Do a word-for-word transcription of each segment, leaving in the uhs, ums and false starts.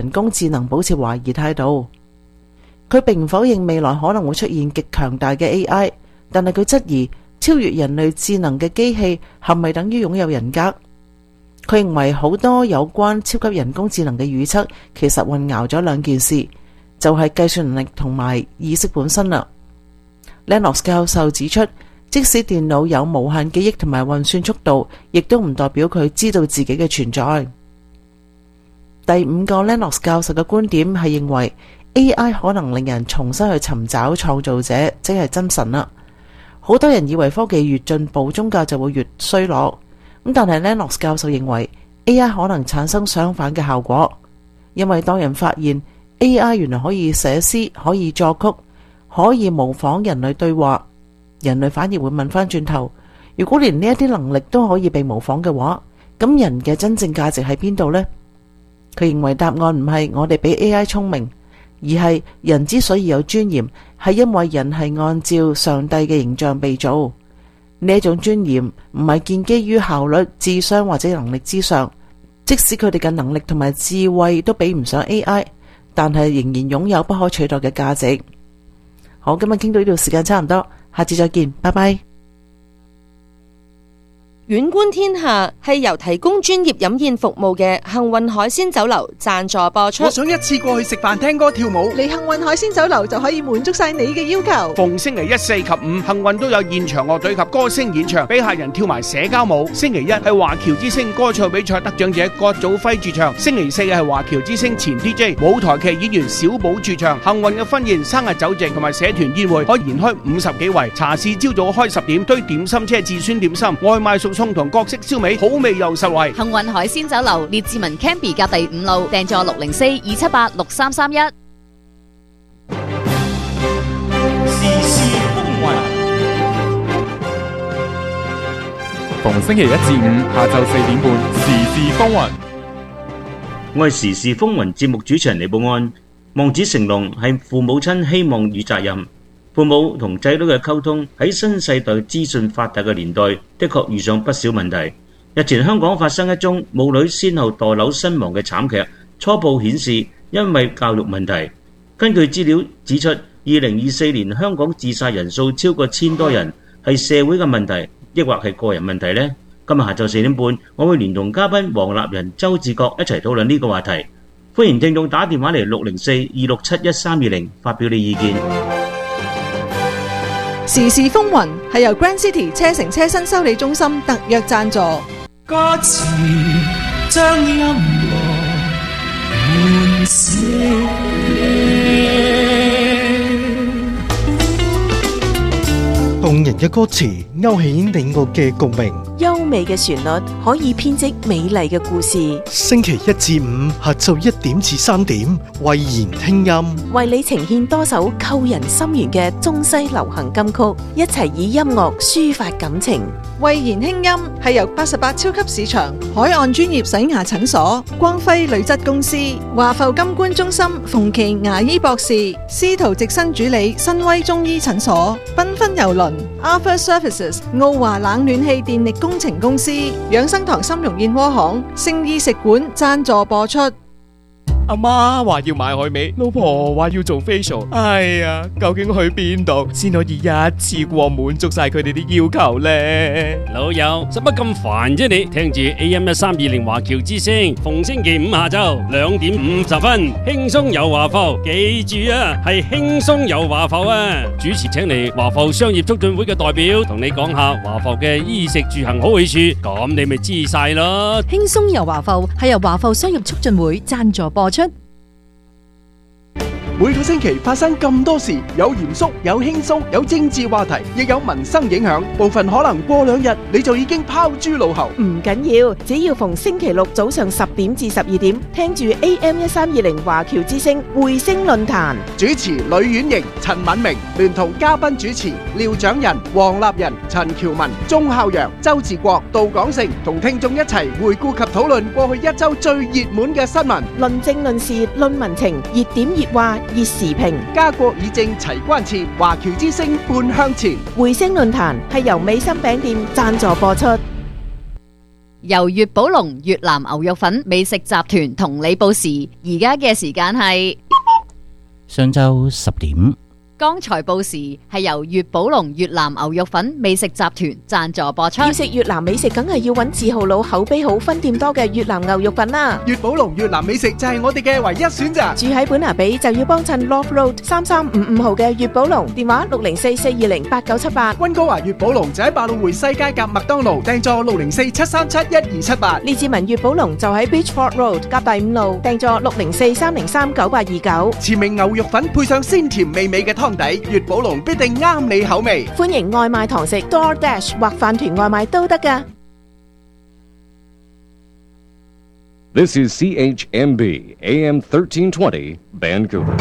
人工智能保持懷疑態度。佢並唔否認未來可能會出現極強大嘅 A I， 但係佢質疑超越人類智能嘅機器係咪等於擁有人格？佢認為好多有關超級人工智能嘅預測其實混淆咗兩件事，就係計算能力同埋意識本身啦。Lennox 教授指出，即使電腦有無限記憶同埋運算速度，亦都唔代表佢知道自己嘅存在。第五個 Lennox 教授嘅觀點係認為 A I 可能令人重新去尋找創造者，即係真神啦。好多人以為科技越進步，宗教就會越衰落。咁但係 Lennox 教授認為 A I 可能產生相反嘅效果，因為當人發現 A I 原來可以寫詩、可以作曲、可以模仿人類對話，人類反而會問翻轉頭，如果連呢一啲能力都可以被模仿嘅話，咁人嘅真正價值喺邊度呢？佢認為答案唔係我哋比 A I 聰明，而係人之所以有尊嚴，係因為人係按照上帝嘅形象被造。呢一種尊嚴唔係建基於效率、智商或者能力之上，即使佢哋嘅能力同埋智慧都比唔上 A I， 但係仍然擁有不可取代嘅價值。好，今日傾到呢度時間差唔多，下次再見，拜拜。 遠觀天下係由提供專業飲宴服務嘅幸運海鮮酒樓贊助播出。 我想一次過去食飯、聽歌、跳舞， 嚟幸運海鮮酒樓就可以滿足晒你嘅要求。 逢星期一、四及五，幸運都有現場樂隊及歌星演唱，俾客人跳埋社交舞。星期一係華僑之星歌唱比賽得獎者郭祖輝駐唱，星期四係華僑之星前 D J 舞台劇演員小寶駐唱。幸運嘅婚宴、生日酒席同埋社團宴會可以延開五十幾圍。茶市朝早開十點，堆點心車至酸點心，外賣熟餸同各式燒味，好味又實惠。 幸運海鮮酒樓列治文 Campy 隔第五路，訂座六零四二七八六三三一。 時事風雲，逢星期一至五下晝四點半，時事風雲。 我係時事風雲節目主持人李寶安。望子成龍係父母親希望與責任。父母同仔女嘅溝通喺新世代資訊發達嘅年代，的確遇上不少問題。日前香港發生一宗母女先後墮樓身亡嘅慘劇，初步顯示因為教育問題。根據資料指出，二零二四年香港自殺人數超過千多人，係社會嘅問題，抑或係個人問題呢？今日下晝四點半，我會聯同嘉賓黃立仁、周志國一齊討論呢個話題。歡迎聽眾打電話嚟六零四二六七一三二零發表你意見。 時事風雲係由 Grand City 車城車新修理中心特約贊助。 歌詞將音樂喚醒， 動人嘅歌詞勾起你我嘅共鳴， 優美嘅旋律可以編織美麗嘅故事。 星期一至五下晝一點至三點，慧言聽音， 為你呈現多首扣人心弦嘅中西流行金曲，一齊以音樂抒發感情。 慧言輕音係由八十八超級市場、海岸專業洗牙診所、光輝鋁質公司、華埠金冠中心、馮琦牙醫博士、司徒直新主理、新威中醫診所、繽紛郵輪、Arthur Services、奧華冷暖氣電力工程公司、養生堂參茸燕窩行、聖意食館贊助播出。 阿媽話要買海味，老婆話要做 facial， 哎呀，究竟去邊度先可以一次過滿足晒佢哋啲要求呢？ 老友，使乜咁煩啫你？聽住 A M 一三二零華僑之聲，逢星期五下晝兩點五十分，輕鬆遊華埠，記住啊，係輕鬆遊華埠啊！主持請嚟華埠商業促進會嘅代表，同你講下華埠嘅衣食住行好去處，咁你咪知晒咯。 輕鬆遊華埠係由華埠商業促進會贊助播出。 每個星期發生咁多事，有嚴肅，有輕鬆，有政治話題，亦有民生影響。部分可能過兩日你就已經拋諸腦後。 唔緊要，只要逢星期六早上十點至十二點，聽住 A M 一三二零華僑之聲匯聲論壇， 主持呂婉瑩、陳敏明，聯同嘉賓主持廖長仁、黃立仁、陳喬文、鐘孝陽、周志國、杜廣成，同聽眾一齊回顧及討論過去一周最熱門嘅新聞， 論政論事論民情，熱點熱話熱時評， 家國議政齊關切，華僑之聲半向前。 匯聲論壇係由美心餅店贊助播出。 由粵寶龍越南牛肉粉美食集團同你報時，而家嘅時間係上晝十點。 剛才報時係由粵寶龍越南牛肉粉美食集團贊助播出。 要食越南美食，梗係要揾字號佬、口碑好、分店多嘅越南牛肉粉啦。 粵寶龍越南美食就係我哋嘅唯一選擇。 住喺本拿比就要幫襯 Love Road 三三五五號嘅粵寶龍，電話六零四四二零八九七八。 溫哥華粵寶龍就喺百老匯西街夾麥當勞，訂座六零四七三七一二七八。 列治文粵寶龍就喺 Beachford Road 夾第五路，訂座六零四三零三九八二九。 前明牛肉粉配上鮮甜美味嘅湯底，粵寶龍必定啱你口味。 歡迎外賣堂食 DoorDash 或飯團外賣都得㗎。 This is C H M B A M thirteen twenty Vancouver。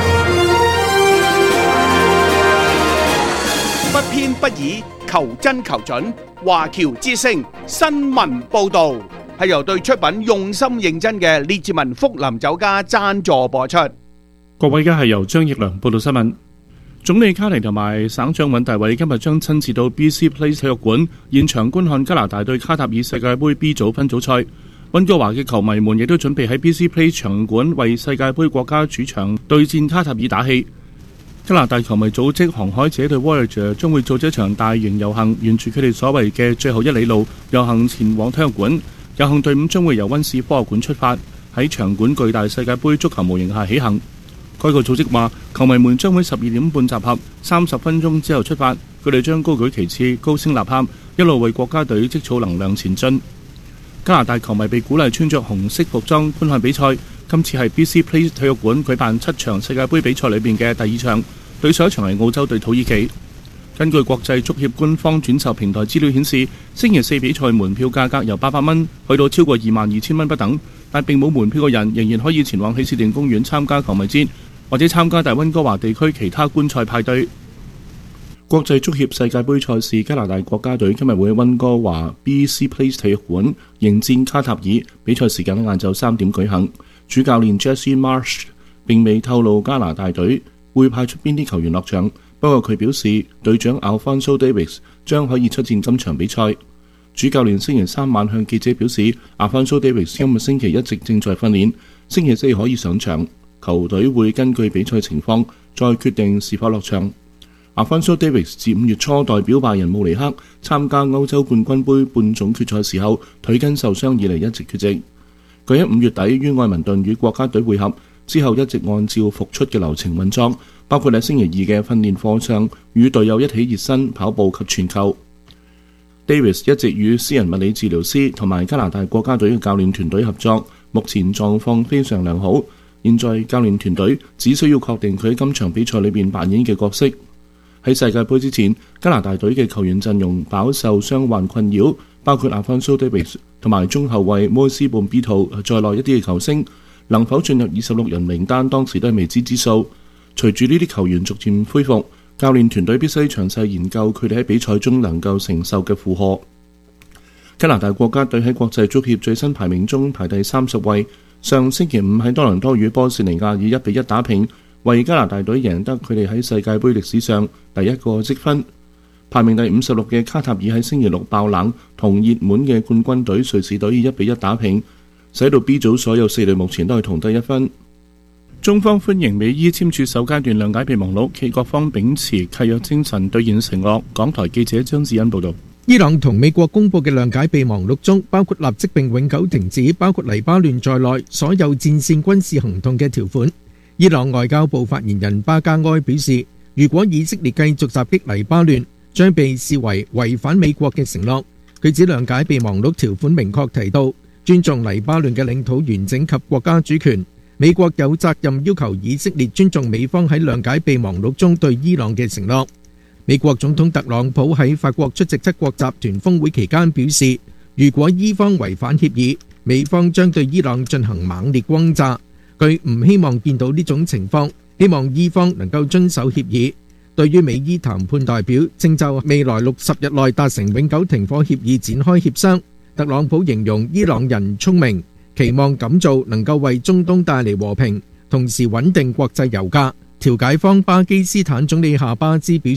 不偏不倚，求真求準。華僑之聲新聞報導係由對出品用心認真嘅列治文福林酒家贊助播出。 各位，而家係由張奕良報道新聞。總理卡尼同埋省長尹大偉今日將親自到 B C Place 體育館現場觀看加拿大對卡塔爾世界盃 B 組分組賽。溫哥華嘅球迷們亦都準備喺 B C Place 場館為世界盃國家主場對戰卡塔爾打氣。加拿大球迷組織航海者隊 Voyager 將會組織一場大型遊行，沿住佢哋所謂嘅最後一里路遊行前往體育館。遊行隊伍將會由溫市科學館出發，喺場館巨大世界盃足球模型下起行。該個組織話，球迷們將會十二點半集合，三十分鐘之後出發。佢哋將高舉旗幟、高聲吶喊，一路為國家隊積儲能量前進。加拿大球迷被鼓勵穿着紅色服裝觀看比賽。今次係 B C Place 體育館舉辦七場世界盃比賽裏面嘅第二場，對上一場係澳洲對土耳其。根據國際足協官方轉售平台資料顯示，星期四比賽門票價格由八百蚊去到超過二萬二千蚊不等，但並冇門票嘅人仍然可以前往喜事甸公園參加球迷節，或者參加大溫哥華地區其他觀賽派對。國際足協世界盃賽事加拿大國家隊今日會喺溫哥華 B C Place 體育館迎戰卡塔爾，比賽時間喺晏晝三點舉行。主教練 Jesse Marsh 並未透露加拿大隊會派出邊啲球員落場，不過佢表示隊長 Alphonso Davies 將可以出戰今場比賽。主教練星期三晚向記者表示 Alphonso Davies 今個星期一直正在訓練，星期四可以上場，球隊會根據比賽情況再決定是否落場。Alphonso Davies 自五月初代表拜仁慕尼克參加歐洲冠軍杯半總決賽時候腿筋受傷以嚟一直缺席。佢喺五月底於愛民頓與國家隊會合之後，一直按照復出嘅流程運作，包括喺星期二嘅訓練課上與隊友一起熱身、跑步及傳球。Davies 一直與私人物理治療師同埋加拿大國家隊嘅教練團隊合作，目前狀況非常良好。現在教練團隊只需要確定佢喺今場比賽裏面扮演嘅角色。喺世界盃之前，加拿大隊嘅球員陣容飽受傷患困擾，包括 Alphonso Davies 同埋中後衛摩斯本比圖在內一啲嘅球星，能否進入二十六人名單當時都係未知之數。隨住呢啲球員逐漸恢復，教練團隊必須詳細研究佢哋喺比賽中能夠承受嘅負荷。加拿大國家隊喺國際足協最新排名中排第三十位，上星期五喺多倫多與波士尼亞以一比一打平，為加拿大隊贏得佢哋喺世界盃歷史上第一個積分。排名第五十六嘅卡塔爾喺星期六爆冷，同熱門嘅冠軍隊瑞士隊以一比一打平，使到 B 組所有四隊目前都係同得一分。中方歡迎美伊簽署首階段諒解備忘錄，企各方秉持契約精神兌現承諾。港台記者張志恩報道。 伊朗同美國公布嘅諒解備忘錄中，包括立即並永久停止包括黎巴嫩在內所有戰線軍事行動嘅條款。伊朗外交部發言人巴加埃表示，如果以色列繼續襲擊黎巴嫩，將被視為違反美國嘅承諾。佢指諒解備忘錄條款明確提到尊重黎巴嫩嘅領土完整及國家主權，美國有責任要求以色列尊重美方喺諒解備忘錄中對伊朗嘅承諾。美國總統特朗普喺法國出席七國集團峰會期間表示，如果伊方違反協議，美方將對伊朗進行猛烈轟炸。佢唔希望見到呢種情況，希望伊方能夠遵守協議。對於美伊談判代表正就未來六十日內達成永久停火協議展開協商，特朗普形容伊朗人聰明，期望咁做能夠為中東帶嚟和平，同時穩定國際油價。調解方巴基斯坦總理夏巴茲表示，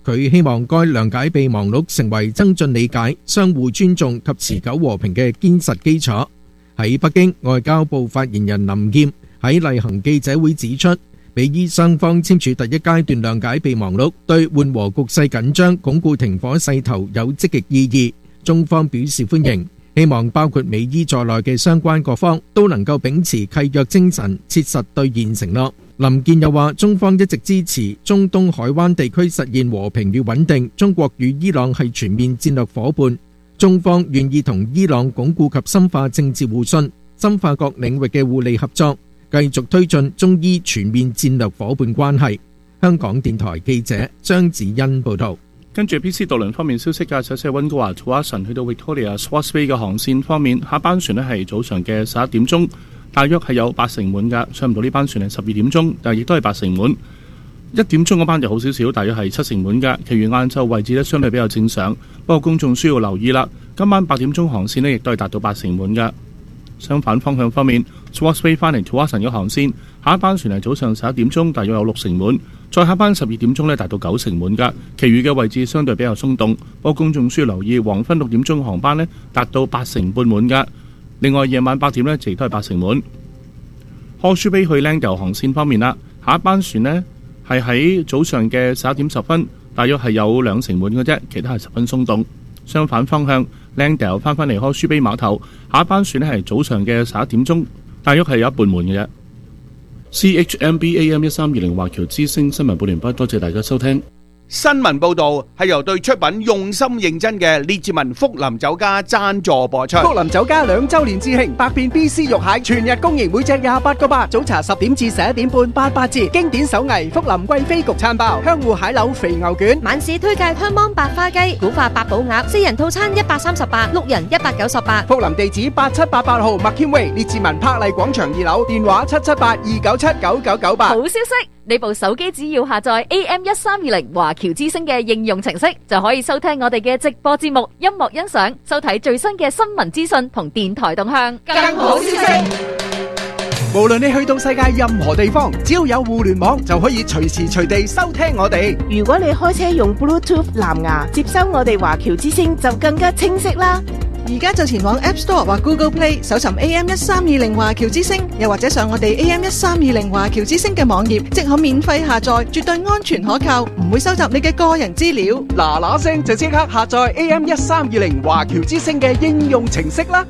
佢希望該諒解備忘錄成為增進理解、相互尊重及持久和平嘅堅實基礎。喺北京，外交部發言人林劍喺例行記者會指出，美伊雙方簽署第一階段諒解備忘錄，對緩和局勢緊張、鞏固停火勢頭有積極意義。中方表示歡迎，希望包括美伊在內嘅相關各方都能夠秉持契約精神，切實兌現承諾。林健又話，中方一直支持中東海灣地區實現和平與穩定，中國與伊朗係全面戰略夥伴。中方願意同伊朗鞏固及深化政治互信，深化各領域嘅互利合作，繼續推進中伊全面戰略夥伴關係。香港電台記者張子欣報道。 跟住 P C 渡輪方面消息，駕駛車温哥華 Tsawwassen 去到 Victoria Swartz Bay 嘅航線方面，下班船呢係早上嘅十一點鐘，大約係有八成滿㗎。上唔到呢班船係十二點鐘，但係亦都係八成滿。一點鐘嗰班就好少少，大約係七成滿㗎。其餘晏晝位置呢相對比較正常，不過公眾需要留意啦。今晚八點鐘航線呢亦都係達到八成滿㗎。相反方向方面 Swartz Bay 翻嚟 Tsawwassen 嘅航線，下一班船係早上十一點鐘，大約有六成滿。再下班十二點鐘呢達到九成滿㗎。其餘嘅位置相對比較鬆動，不過公眾需要留意黃昏六點鐘航班呢達到八成半滿㗎。另外夜晚八點呢亦都係八成滿。Horseshoe Bay 去 Langdale 航線方面啦，下一班船呢係喺早上嘅十一點十分，大約係有兩成滿嘅啫，其他係十分鬆動。相反方向 Langdale 翻返嚟Horseshoe Bay碼頭，下一班船呢係早上嘅十一點鐘，大約係有一半滿嘅啫。C H M B A M 一三二零華僑之聲新聞報完畢，多謝大家收聽。 新聞報道係由對出品用心認真嘅列治文福林酒家贊助播出。 福林酒家兩周年致慶，百變 B C 肉蟹全日供應，每隻廿八個八。早茶十點至十一點半八八折。經典手藝福林貴妃焗餐包、香芋蟹柳肥牛卷。 晚市推介香芒白花雞、古法八寶鴨，四人套餐一百三十八，六人一百九十八。 福林地址八七八八號麥謙威列治文柏麗廣場二樓，電話七七八二九七九九九八。 好消息！呢部手機只要下載 A M 一三二零華僑之聲嘅應用程式，就可以收聽我哋嘅直播節目、音樂欣賞、收睇最新嘅新聞資訊同電台動向。 更好消息，無論你去到世界任何地方，只要有互聯網，就可以隨時隨地收聽我哋。 如果你開車用 Bluetooth 藍牙接收我哋華僑之聲，就更加清晰啦。 而家就前往 App Store 或 Google Play 搜尋 A M 一三二零華僑之聲，又或者上我哋 A M 一三二零華僑之聲嘅網頁，即可免費下載，絕對安全可靠，唔會收集你嘅個人資料。 嗱嗱聲就即刻下載 A M 一三二零華僑之聲嘅應用程式啦！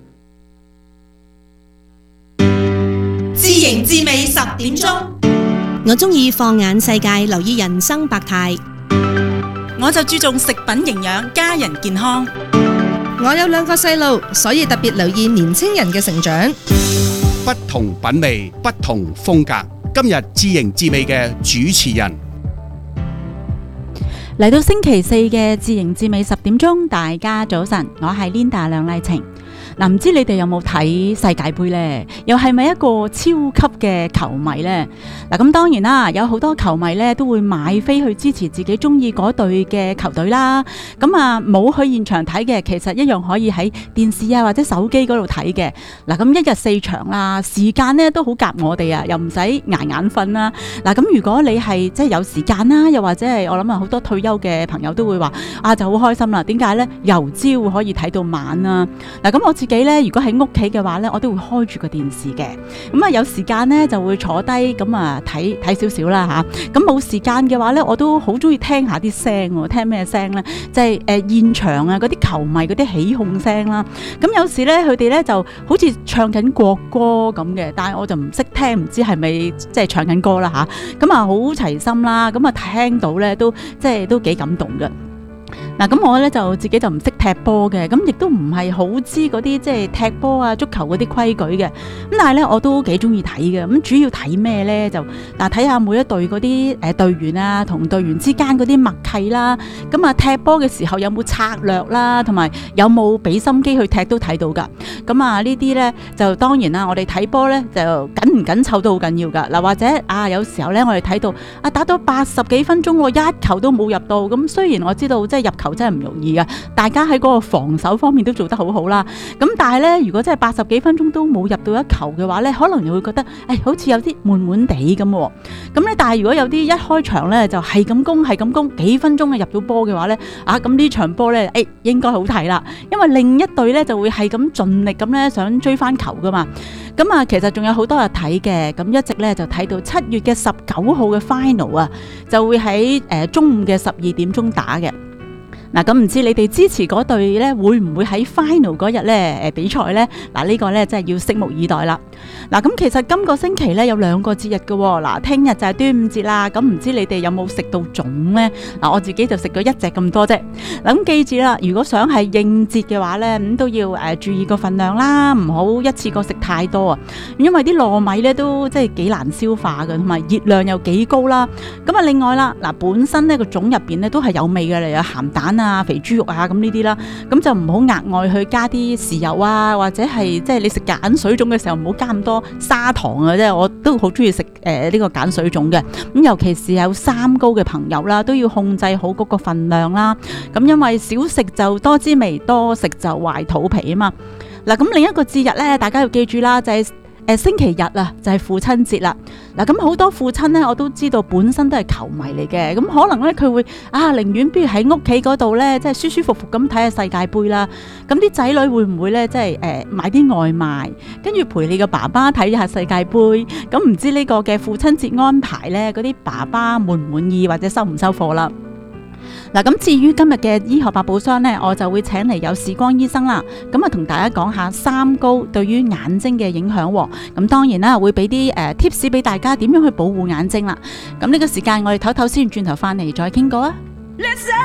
知型知味十點鐘，我中意放眼世界，留意人生百態。 我就注重食品營養，家人健康。 我有兩個細路，所以特別留意年青人嘅成長。 不同品味，不同風格。今日知型知味嘅主持人嚟到星期四嘅知型知味十點鐘，大家早晨，我係 Linda 梁麗晴。嗱，唔知你哋有冇睇世界盃呢？又係咪一個超級嘅球迷呢？嗱，咁當然啦，有好多球迷呢都會買飛去支持自己中意嗰隊嘅球隊啦。咁啊，冇去現場睇嘅，其實一樣可以喺電視啊或者手機嗰度睇嘅。嗱，咁一日四場啦，時間呢都好夾我哋啊，又唔使捱眼瞓啦。嗱，咁如果你係即係有時間啦，又或者係我諗啊，好多退休嘅朋友都會話啊，就好開心啦。點解呢？由朝可以睇到晚啊。嗱，咁我自己咧，如果喺屋企嘅話咧，我都會開住個電視嘅。咁啊，有時間咧就會坐低咁啊睇睇少少啦吓。咁冇時間嘅話咧，我都好中意聽下啲聲。聽咩聲咧？就係誒現場啊嗰啲球迷嗰啲起哄聲啦。咁有時咧佢哋咧就好似唱緊國歌咁嘅，但係我就唔識聽，唔知係咪即係唱緊歌啦吓。咁啊好齊心啦，咁啊聽到咧都即係都幾感動嘅。嗱，咁我咧就自己就唔識踢波嘅，咁亦都唔係好知嗰啲即係踢波啊、足球嗰啲規矩嘅。咁但係咧，我都幾中意睇嘅。咁主要睇咩咧？就嗱睇下每一隊嗰啲誒隊員啊，同隊員之間嗰啲默契啦。咁啊，踢波嘅時候有冇策略啦，同埋有冇俾心機去踢都睇到噶。咁啊，呢啲咧就當然啦，我哋睇波咧就緊唔緊湊都好緊要噶。嗱，或者啊，有時候咧我哋睇到啊打到八十幾分鐘，我一球都冇入到。咁雖然我知道即係入球真係唔容易噶，大家喺嗰個防守方面都做得好好啦。咁但係咧，如果真係八十幾分鐘都冇入到一球嘅話咧，可能你會覺得誒好似有啲悶悶地咁。咁咧，但係如果有啲一開場咧就係咁攻係咁攻，幾分鐘啊入到波嘅話咧，啊咁呢場波咧誒應該好睇啦，因為另一隊咧就會係咁盡力咁咧想追翻球噶嘛。咁啊，其實仲有好多日睇嘅，咁一直咧就睇到七月嘅十九號嘅 final 啊，就會喺誒中午嘅十二點鐘打嘅。嗱，咁唔知你哋支持嗰隊咧，會唔會喺 final 嗰日咧誒比賽咧？嗱，呢個咧真係要拭目以待啦。嗱，咁其實今個星期咧有兩個節日嘅喎。嗱，聽日就係端午節啦。咁唔知你哋有冇食到粽咧？嗱，我自己就食咗一隻咁多啫。嗱，咁記住啦，如果想係應節嘅話咧，咁都要誒注意個份量啦，唔好一次過食太多啊。因為啲糯米咧都即係幾難消化嘅，同埋熱量又幾高啦。咁啊，另外啦，嗱，本身呢個粽入邊咧都係有味嘅，例如有鹹蛋啊、肥豬肉啊咁呢啲啦，咁就唔好額外去加啲豉油啊，或者係即係你食鹼水粽嘅時候唔好加咁多砂糖啊，即係我都好中意食誒呢個鹼水粽嘅，咁尤其是有三高嘅朋友啦，都要控制好嗰個份量啦。咁因為少食就多滋味，多食就壞肚皮啊嘛。嗱，咁另一個節日咧，大家要記住啦，就係、是。誒星期日啊，就係父親節啦。嗱，咁好多父親咧，我都知道本身都係球迷嚟嘅，咁可能咧佢會啊，寧願不如喺屋企嗰度咧，即係舒舒服服咁睇下世界盃啦。咁啲仔女會唔會咧，即係誒買啲外賣，跟住陪你個爸爸睇下世界盃？咁唔知呢個嘅父親節安排咧，嗰啲爸爸滿唔滿意或者收唔收貨啦？嗱，咁至於今日嘅醫學百寶箱呢，我就會請嚟有視光醫生啦，咁啊同大家講下三高對於眼睛嘅影響。咁當然啦，會俾啲誒 tips 俾大家點樣去保護眼睛啦。咁呢個時間我哋唞唞先，轉頭翻嚟再傾過啊。Listen!